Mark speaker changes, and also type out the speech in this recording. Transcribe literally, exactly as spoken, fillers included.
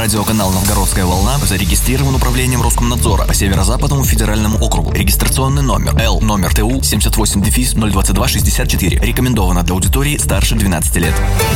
Speaker 1: Радиоканал «Новгородская волна» зарегистрирован управлением Роскомнадзора по Северо-Западному федеральному округу. Регистрационный номер Л номер Т У семьдесят восемь ноль двадцать два шестьдесят четыре. Рекомендовано для аудитории старше двенадцати лет.